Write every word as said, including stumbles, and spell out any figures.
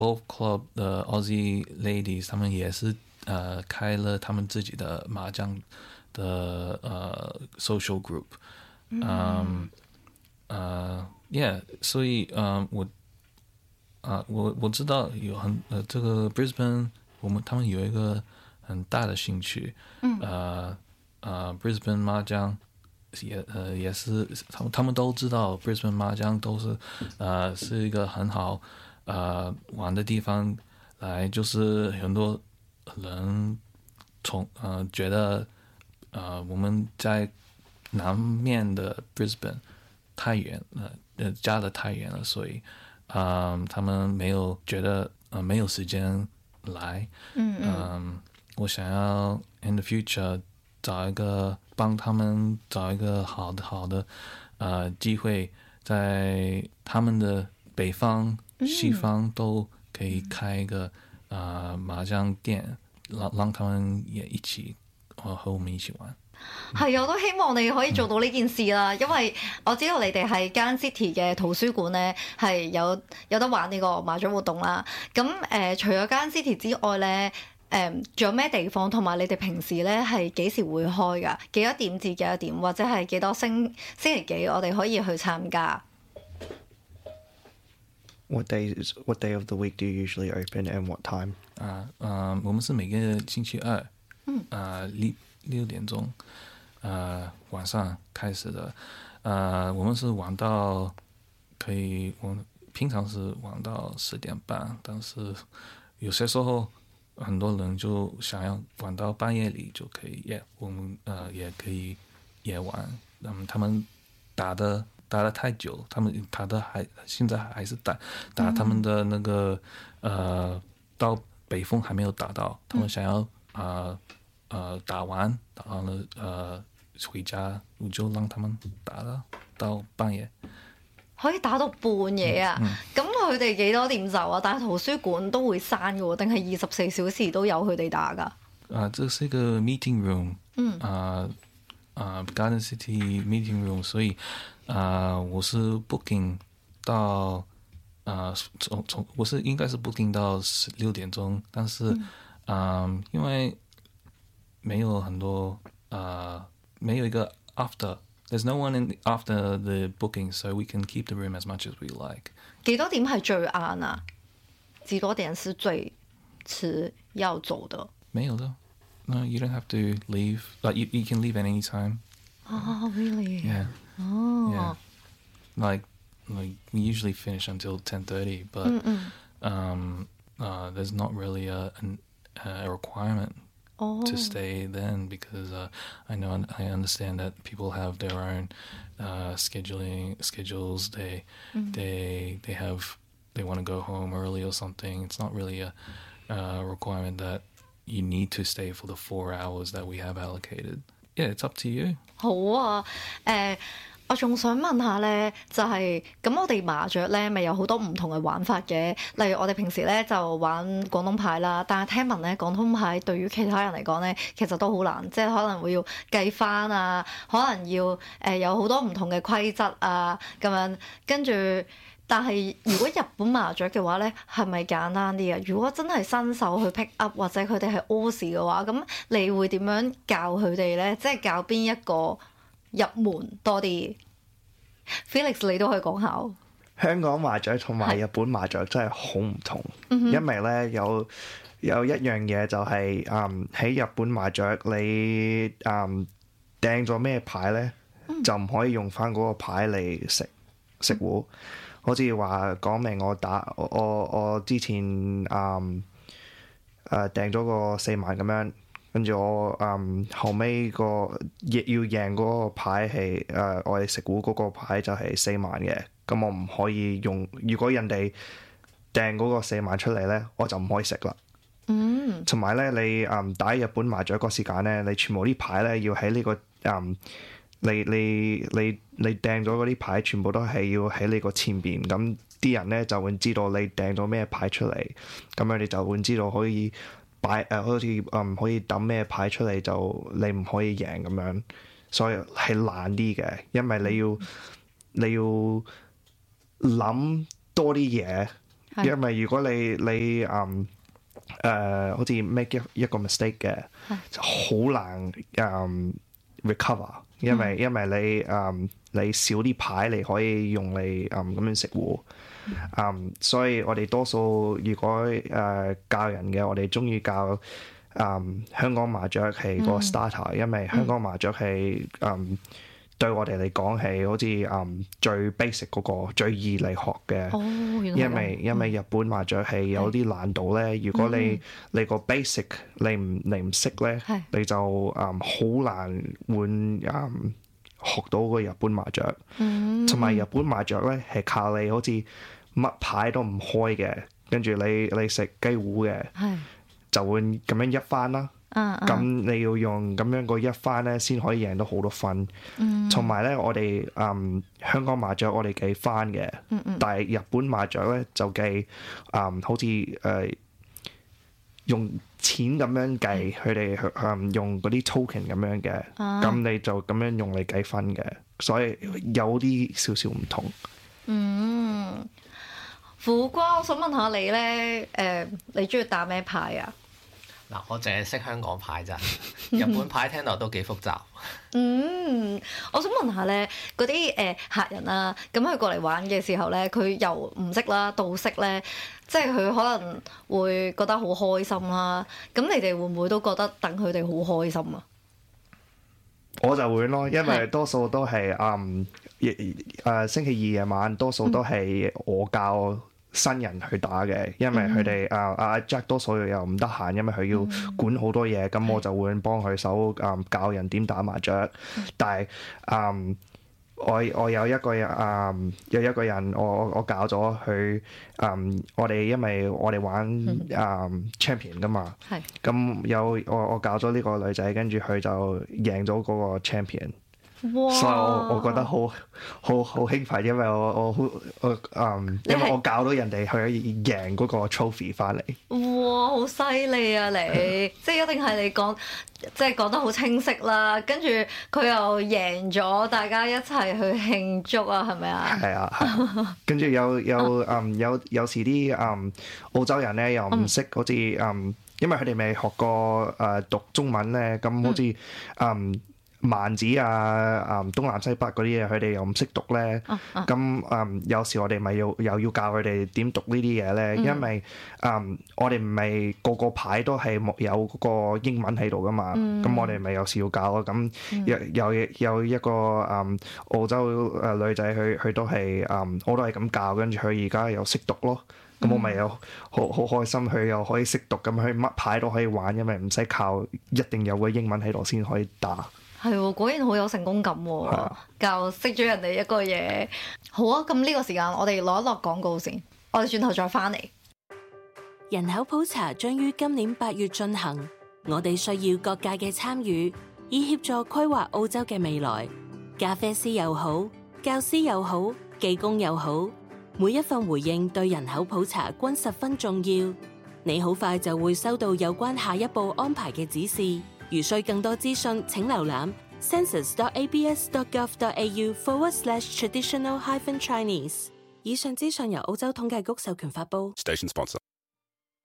Golf Club 的 Aussie Ladies 他们也是呃开了他们自己的麻将的呃 social group， 嗯呃 yeah， 所以呃我啊、呃、我我知道有很呃这个 Brisbane 我们他们有一个很大的兴趣， 嗯呃呃 Brisbane 麻将。也呃也是他们他们都知道 Brisbane 麻将都是呃是一个很好呃玩的地方，来就是很多人从呃觉得呃我们在南面的 Brisbane 太远了，呃加的太远了，所以嗯、呃他们没有觉得呃没有时间来， 嗯嗯嗯，我想要 in the future 找一个帮他们找一个好的好的呃机会，在他们的北方、西方都可以开一个呃麻将店，让让他们也一起和和我们一起玩。 係啊，我都希望你可以做到呢件事啦，因為我知道你哋係間 City 嘅圖書館咧，係有有得玩呢個麻雀活動啦。咁誒、呃，除咗間 City 之外咧，誒仲有咩地方？同埋你哋平時咧係幾時會開㗎？幾多點至幾多點？或者係幾多星星期幾我哋可以去參加？ What days? What day of the week do you usually open and what time? 啊呃，我们是每个星期二， 嗯啊六六点钟，呃晚上开始的，呃我们是玩到可以，我们平常是玩到十点半，但是有些时候很多人就想要玩到半夜里就可以，也我们呃也可以也玩，嗯他们打的打的太久，他们打的还现在还是打打他们的那个、嗯、呃到北风还没有打到，他们想要呃呃打完打完了呃回家，我就让他们打了到半夜。 可以打到半夜啊！咁佢哋幾多點走啊？但係圖書館都會閂嘅喎，定係二十四小時都有佢哋打㗎？ 啊，这是一个 meeting room， 嗯啊啊 Garden City meeting room， 所以啊我是 booking 到啊从从我是应该是 booking 到十六点钟，但是啊、嗯、因为没有很多啊没有一个 after。There's no one in after the booking, so we can keep the room as much as we like. 幾多點係最晏啊？幾多點是最遲要走的？ 沒有的 No, you don't have to leave. Like you, you can leave at any time. Oh, really? Yeah. Oh. Yeah. Like, like we usually finish until ten thirty, but Mm-mm. um, uh, there's not really a, an, a requirement Oh. to stay then because uh, I know I understand that people have their own uh, scheduling schedules. They Mm. they they have they want to go home early or something. It's not really a uh, requirement that you need to stay for the four hours that we have allocated. Yeah, it's up to you. 好啊，誒、我仲想問下咧，就係、咁，我哋麻雀咧咪有好多唔同嘅玩法嘅，例如我哋平時咧就玩廣東牌啦，但係聽聞咧廣東牌對於其他人嚟講咧，其實都好難，即係可能會要計翻啊，可能要誒、有好多唔同嘅規則啊咁樣，跟住。但係如果日本麻雀嘅話咧，係咪簡單啲啊？如果真係新手去 pick up 或者佢哋係 Aussie 嘅話，咁你會點樣教佢哋咧？即係教邊一個入門多啲 ？Felix 你都可以講下。 香港麻雀同埋日本麻雀真係好唔同， 嗯因為咧有有一樣嘢就係誒喺日本麻雀你誒掟咗咩牌咧，就唔可以用翻嗰個牌嚟食食糊。好似話講明我打我我我之前誒誒掟咗個四萬咁樣，跟住我誒、嗯、後尾個亦要贏嗰個牌係誒、呃、我哋食糊嗰個牌就係四萬嘅，咁我唔可以用。如果人哋掟嗰個四萬出嚟咧，我就唔可以食啦。 嗯， 同埋咧，你誒、嗯、打日本麻雀個時間咧，你全部啲牌咧要喺呢、這個誒。嗯你你你你掟咗嗰啲牌全部都係要喺你個前邊，咁啲人咧就會知道你掟咗咩牌出嚟，咁樣你就會知道可以擺誒、呃、好似誒可以抌咩牌出嚟就你唔可以贏咁樣，所以係難啲嘅，因為你要你要諗多啲嘢， 係因為如果你你嗯誒、呃、好似 make 一一個 mistake 嘅，就好難嗯 recover，因為、嗯、因為你嗯你少啲牌你可以用嚟嗯咁樣食糊。嗯，所以我哋多數如果誒、呃、教人嘅，我哋中意教嗯香港麻雀係個 starter，、嗯、因為香港麻雀係嗯對我哋嚟講係好似嗯最 basic 嗰、那個最易嚟學嘅、哦，因為因為日本麻雀係有啲難度咧、嗯，如果你你個 basic 你唔你唔識咧，你就嗯好難換嗯學到個日本麻雀，同埋、嗯、日本麻雀咧係靠你好似乜牌都唔開嘅，跟住你你食雞糊嘅，就會咁樣一番啦。咁、uh, uh. 你要用咁樣個一番咧，先可以贏到好多分。同埋咧，我哋嗯香港麻雀我哋計番嘅，mm hmm. 但係日本麻雀咧就計嗯好似誒、呃、用錢咁樣計，佢哋嗯用嗰啲 token 咁樣嘅，咁、uh. 你就咁樣用嚟計分嘅，所以有啲少少唔同。嗯、 mm，苦瓜，我想問下你咧，誒、呃，你中意打咩牌啊？ 嗱，我淨係識香港牌咋，日本牌聽落都幾複雜。 嗯，我想問下咧，嗰啲誒客人啊，咁佢過嚟玩嘅時候咧，佢由唔識啦到識咧，即係佢可能會覺得好開心啦。咁你哋會唔會都覺得等佢哋好開心啊？ 我就會咯，因為多數都係嗯誒星期二夜晚，多數都係我教新人去打嘅，因為佢哋啊阿 Jack 多數又唔得閒，因為佢要管好多嘢，咁、嗯、我就會幫佢手啊、嗯、教人點打麻雀。嗯、但係啊、嗯，我我有一個人啊、嗯，有一個人我我教咗佢啊，我哋因為我哋玩啊、嗯、champion 噶嘛，咁、嗯、有我我教咗呢個女仔，跟住佢就贏咗嗰個 champion。哇！所以我我覺得好好好興奮，因為我我好我嗯，因為我教到人哋去贏嗰個 trophy 翻嚟。 哇！好犀利啊你！即係一定係你講，即係講得好清晰啦。跟住佢又贏咗，大家一齊去慶祝啊，係咪啊？係啊，係。 跟住有有嗯有有時啲嗯澳洲人咧又唔識好似嗯，因為佢哋未學過誒讀中文咧，咁好似嗯。萬字啊、嗯、東南西北嗰啲嘢，佢哋又唔識讀咧。咁、啊啊嗯、有時我哋咪要又要教佢哋點讀呢啲嘢咧，嗯、因為、嗯、我哋唔係個個牌都係冇有嗰個英文喺度噶嘛。咁、嗯、我哋咪有時要教咯。咁有有有一個、嗯、澳洲誒女仔，佢佢都係、嗯、我都係咁教，跟住佢而家又識讀咯。咁、嗯、我咪有好好開心，佢又可以識讀，咁佢乜牌都可以玩，因為唔使靠一定有個英文喺度先可以打。 係喎，果然好有成功感喎！啊、教識咗人哋一個嘢。好啊，咁呢個時間我哋攞一落廣告先，我哋轉頭再翻嚟。 人口普查將於今年八月進行，我哋需要各界嘅參與，以協助規劃澳洲嘅未來。咖啡師又好，教師又好，技工又好，每一份回應對人口普查均十分重要。你好快就會收到有關下一步安排嘅指示。如需更多資訊，請瀏覽 census dot a b s dot gov dot a u forward slash traditional hyphen Chinese。以上資訊由澳洲統計局授權發布。Station sponsor。